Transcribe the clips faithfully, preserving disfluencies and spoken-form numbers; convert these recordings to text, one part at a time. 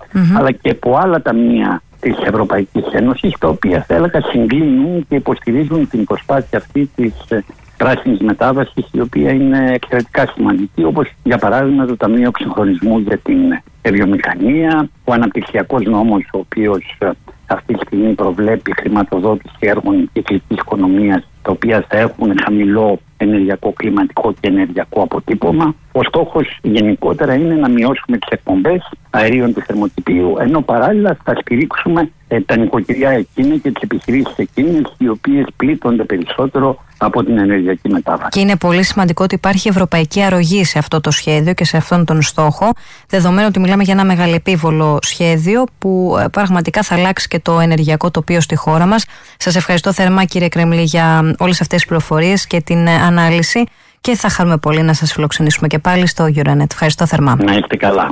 mm-hmm. αλλά και από άλλα ταμεία της Ευρωπαϊκής Ένωσης, τα οποία θα έλεγα συγκλίνουν και υποστηρίζουν την προσπάθεια αυτή της πράσινης μετάβασης, η οποία είναι εξαιρετικά σημαντική, όπως για παράδειγμα το Ταμείο Εξυγχρονισμού για την Βιομηχανία, ο Αναπτυξιακός Νόμος, ο οποίος αυτή τη στιγμή προβλέπει χρηματοδότηση έργων κυκλικής οικονομίας, τα οποία θα έχουν χαμηλό ενεργειακό, κλιματικό και ενεργειακό αποτύπωμα. Ο στόχος γενικότερα είναι να μειώσουμε τις εκπομπές αερίων του θερμοκηπίου, ενώ παράλληλα θα στηρίξουμε ε, τα νοικοκυριά εκείνα και τις επιχειρήσεις εκείνες οι οποίες πλήττονται περισσότερο από την ενεργειακή μετάβαση. Και είναι πολύ σημαντικό ότι υπάρχει ευρωπαϊκή αρρωγή σε αυτό το σχέδιο και σε αυτόν τον στόχο, δεδομένου ότι μιλάμε για ένα μεγαλεπίβολο σχέδιο που ε, πραγματικά θα αλλάξει και το ενεργειακό τοπίο στη χώρα μας. Σας ευχαριστώ θερμά, κύριε Κρεμλή, για όλες αυτές τις πληροφορίες και την ε, ανάλυση, και θα χαρούμε πολύ να σας φιλοξενήσουμε και πάλι στο Euronet. Ευχαριστώ θερμά. Να είστε καλά.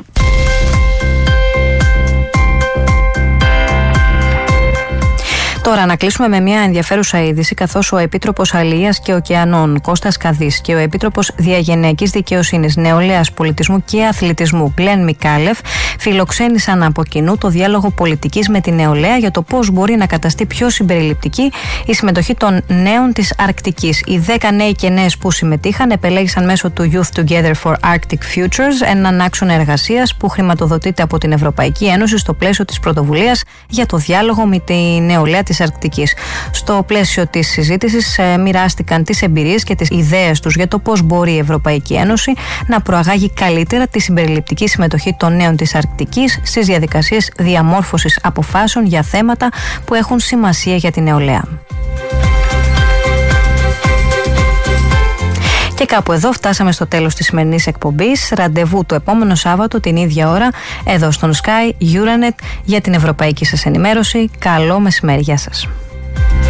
Τώρα να κλείσουμε με μια ενδιαφέρουσα είδηση, καθώς ο Επίτροπος Αλίας και Ωκεανών Κώστας Καδής και ο Επίτροπος Διαγενειακής Δικαιοσύνης, Νεολαίας, Πολιτισμού και Αθλητισμού Γκλεν Μικάλεφ φιλοξένησαν από κοινού το διάλογο πολιτικής με τη νεολαία για το πώς μπορεί να καταστεί πιο συμπεριληπτική η συμμετοχή των νέων της Αρκτικής. Οι δέκα νέοι και νέες που συμμετείχαν επελέγησαν μέσω του Youth Together for Arctic Futures, έναν άξονα εργασίας που χρηματοδοτείται από την Ευρωπαϊκή Ένωση στο πλαίσιο της πρωτοβουλίας για το διάλογο με τη νεολαία της Αρκτικής. Στο πλαίσιο της συζήτησης ε, μοιράστηκαν τις εμπειρίες και τις ιδέες τους για το πώς μπορεί η Ευρωπαϊκή Ένωση να προαγάγει καλύτερα τη συμπεριληπτική συμμετοχή των νέων της Αρκτικής στις διαδικασίες διαμόρφωσης αποφάσεων για θέματα που έχουν σημασία για τη νεολαία. Και κάπου εδώ φτάσαμε στο τέλος της σημερινής εκπομπής. Ραντεβού το επόμενο Σάββατο την ίδια ώρα εδώ στον Sky Euronet για την ευρωπαϊκή σας ενημέρωση. Καλό μεσημέρι, γεια σας.